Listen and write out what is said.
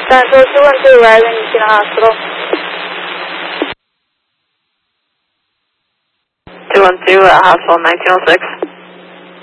Central 212 arriving at Messina Hospital. 212 at Hospital 1906.